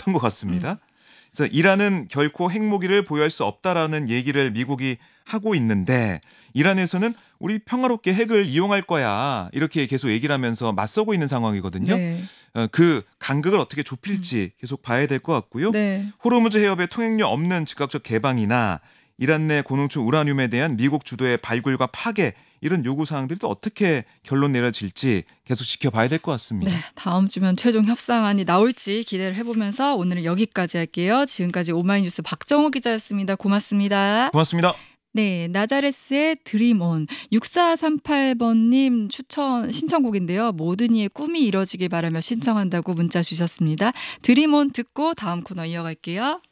것 같습니다. 그래서 이란은 결코 핵무기를 보유할 수 없다라는 얘기를 미국이 하고 있는데 이란에서는 우리 평화롭게 핵을 이용할 거야 이렇게 계속 얘기를 하면서 맞서고 있는 상황이거든요. 네. 그 간극을 어떻게 좁힐지 계속 봐야 될 것 같고요. 네. 호르무즈 해협의 통행료 없는 즉각적 개방이나 이란 내 고농축 우라늄에 대한 미국 주도의 발굴과 파괴 이런 요구 사항들이 또 어떻게 결론 내려질지 계속 지켜봐야 될 것 같습니다. 네, 다음 주면 최종 협상안이 나올지 기대를 해보면서 오늘은 여기까지 할게요. 지금까지 오마이뉴스 박정호 기자였습니다. 고맙습니다. 고맙습니다. 네, 나자레스의 드림온 6438번님 추천 신청곡인데요. 모든 이의 꿈이 이뤄지길 바라며 신청한다고 문자 주셨습니다. 드림온 듣고 다음 코너 이어갈게요.